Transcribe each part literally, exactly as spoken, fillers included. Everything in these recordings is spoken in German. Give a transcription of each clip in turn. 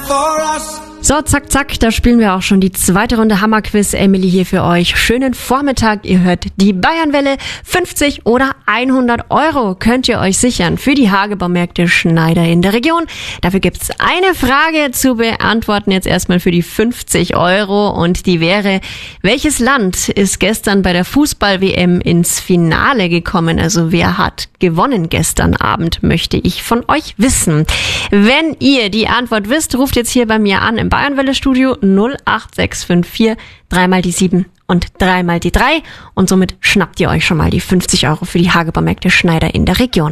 So, zack, zack, da spielen wir auch schon die zweite Runde Hammerquiz. Emily hier für euch. Schönen Vormittag, ihr hört die Bayernwelle. fünfzig oder hundert Euro könnt ihr euch sichern für die Hagebaumärkte Schneider in der Region. Dafür gibt's eine Frage zu beantworten, jetzt erstmal für die fünfzig Euro. Und die wäre, welches Land ist gestern bei der Fußball-W M ins Finale gekommen? Also wer hat gewonnen gestern Abend, möchte ich von euch wissen. Wenn ihr die Antwort wisst, ruft jetzt hier bei mir an im Bayernwelle-Studio null acht sechs fünf vier, dreimal die sieben und dreimal die drei. Und somit schnappt ihr euch schon mal die fünfzig Euro für die Hagebaumärkte Schneider in der Region.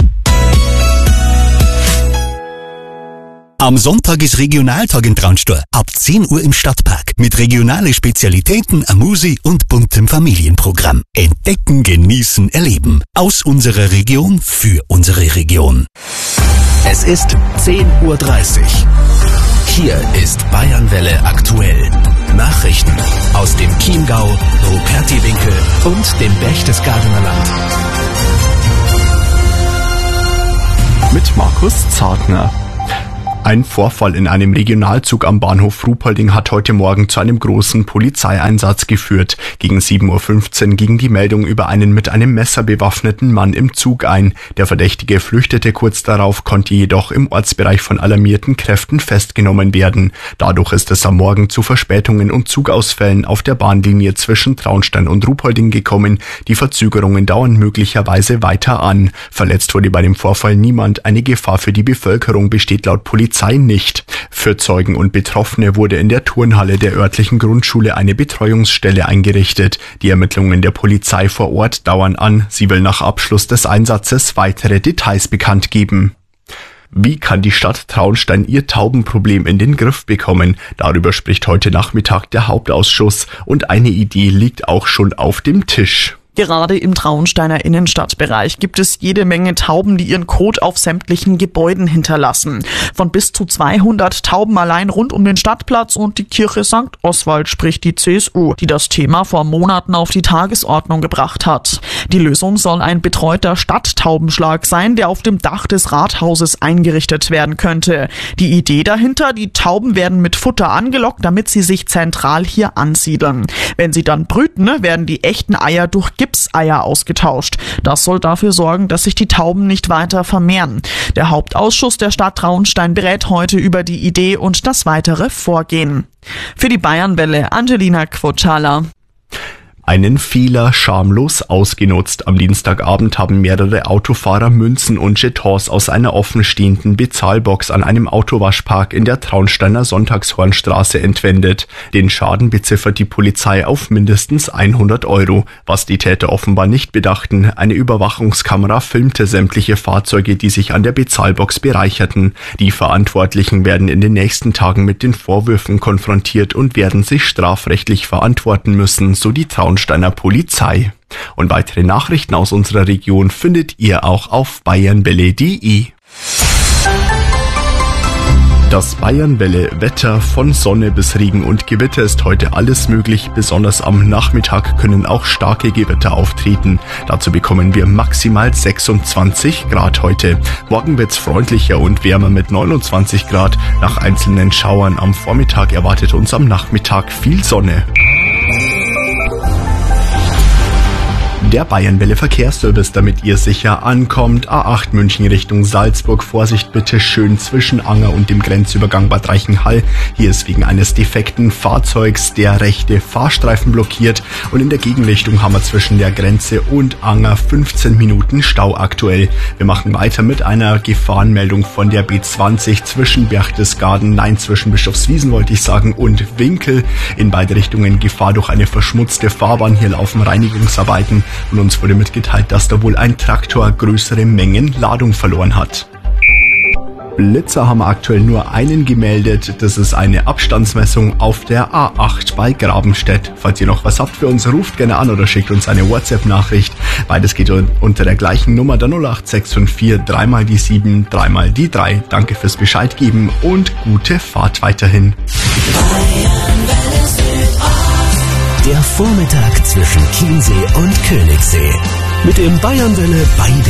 Am Sonntag ist Regionaltag in Traunstein. Ab zehn Uhr im Stadtpark. Mit regionale Spezialitäten, Amusi und buntem Familienprogramm. Entdecken, genießen, erleben. Aus unserer Region für unsere Region. Es ist zehn Uhr dreißig. Hier ist Bayernwelle aktuell. Nachrichten aus dem Chiemgau, Rupertiwinkel und dem Berchtesgadener Land. Mit Markus Zartner. Ein Vorfall in einem Regionalzug am Bahnhof Ruhpolding hat heute Morgen zu einem großen Polizeieinsatz geführt. Gegen sieben Uhr fünfzehn ging die Meldung über einen mit einem Messer bewaffneten Mann im Zug ein. Der Verdächtige flüchtete kurz darauf, konnte jedoch im Ortsbereich von alarmierten Kräften festgenommen werden. Dadurch ist es am Morgen zu Verspätungen und Zugausfällen auf der Bahnlinie zwischen Traunstein und Ruhpolding gekommen. Die Verzögerungen dauern möglicherweise weiter an. Verletzt wurde bei dem Vorfall niemand. Eine Gefahr für die Bevölkerung besteht laut Polizei nicht. Für Zeugen und Betroffene wurde in der Turnhalle der örtlichen Grundschule eine Betreuungsstelle eingerichtet. Die Ermittlungen der Polizei vor Ort dauern an. Sie will nach Abschluss des Einsatzes weitere Details bekannt geben. Wie kann die Stadt Traunstein ihr Taubenproblem in den Griff bekommen? Darüber spricht heute Nachmittag der Hauptausschuss und eine Idee liegt auch schon auf dem Tisch. Gerade im Traunsteiner Innenstadtbereich gibt es jede Menge Tauben, die ihren Kot auf sämtlichen Gebäuden hinterlassen. Von bis zu zweihundert Tauben allein rund um den Stadtplatz und die Kirche Sankt Oswald spricht die C S U, die das Thema vor Monaten auf die Tagesordnung gebracht hat. Die Lösung soll ein betreuter Stadttaubenschlag sein, der auf dem Dach des Rathauses eingerichtet werden könnte. Die Idee dahinter, die Tauben werden mit Futter angelockt, damit sie sich zentral hier ansiedeln. Wenn sie dann brüten, werden die echten Eier durch Gipseier ausgetauscht. Das soll dafür sorgen, dass sich die Tauben nicht weiter vermehren. Der Hauptausschuss der Stadt Traunstein berät heute über die Idee und das weitere Vorgehen. Für die Bayernwelle Angelina Quotschala. Einen Fehler schamlos ausgenutzt. Am Dienstagabend haben mehrere Autofahrer Münzen und Jetons aus einer offenstehenden Bezahlbox an einem Autowaschpark in der Traunsteiner Sonntagshornstraße entwendet. Den Schaden beziffert die Polizei auf mindestens hundert Euro. Was die Täter offenbar nicht bedachten, eine Überwachungskamera filmte sämtliche Fahrzeuge, die sich an der Bezahlbox bereicherten. Die Verantwortlichen werden in den nächsten Tagen mit den Vorwürfen konfrontiert und werden sich strafrechtlich verantworten müssen, so die Traunsteiner Steiner Polizei. Und weitere Nachrichten aus unserer Region findet ihr auch auf bayernwelle punkt de. Das Bayernwelle Wetter, von Sonne bis Regen und Gewitter ist heute alles möglich. Besonders am Nachmittag können auch starke Gewitter auftreten. Dazu bekommen wir maximal sechsundzwanzig Grad heute. Morgen wird's freundlicher und wärmer mit neunundzwanzig Grad. Nach einzelnen Schauern am Vormittag erwartet uns am Nachmittag viel Sonne. Der Bayernwelle Verkehrsservice, damit ihr sicher ankommt. A acht München Richtung Salzburg. Vorsicht bitte schön zwischen Anger und dem Grenzübergang Bad Reichenhall. Hier ist wegen eines defekten Fahrzeugs der rechte Fahrstreifen blockiert. Und in der Gegenrichtung haben wir zwischen der Grenze und Anger fünfzehn Minuten Stau aktuell. Wir machen weiter mit einer Gefahrenmeldung von der B zwanzig zwischen Berchtesgaden, nein, zwischen Bischofswiesen wollte ich sagen, und Winkel. In beide Richtungen Gefahr durch eine verschmutzte Fahrbahn. Hier laufen Reinigungsarbeiten. Und uns wurde mitgeteilt, dass da wohl ein Traktor größere Mengen Ladung verloren hat. Blitzer haben aktuell nur einen gemeldet. Das ist eine Abstandsmessung auf der A acht bei Grabenstedt. Falls ihr noch was habt für uns, ruft gerne an oder schickt uns eine WhatsApp-Nachricht. Beides geht unter der gleichen Nummer, der null acht sechs fünf vier, dreimal die sieben, dreimal die drei. Danke fürs Bescheid geben und gute Fahrt weiterhin. Der Vormittag zwischen Chiemsee und Königssee. Mit dem Bayernwelle Beide